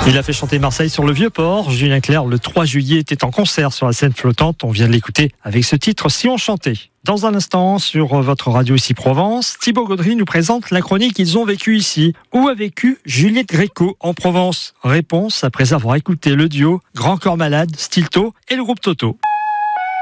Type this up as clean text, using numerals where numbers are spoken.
Il a fait chanter Marseille sur le Vieux-Port. Julien Clerc, le 3 juillet, était en concert sur la scène flottante. On vient de l'écouter avec ce titre « Si on chantait ». Dans un instant, sur votre radio ici Provence, Thibaut Gaudry nous présente la chronique « Ils ont vécu ici ». Où a vécu Juliette Gréco en Provence ? Réponse après avoir écouté le duo Grand Corps Malade, Stilto et le groupe Toto.